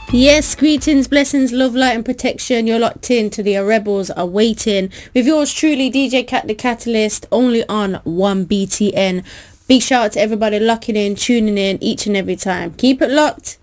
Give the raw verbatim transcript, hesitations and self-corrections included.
Yes, greetings, blessings, love, light and protection. You're locked in to the Rebels Are Waiting with yours truly, D J Cat the Catalyst, only on one B T N. Big shout out to everybody locking in, tuning in each and every time. Keep it locked.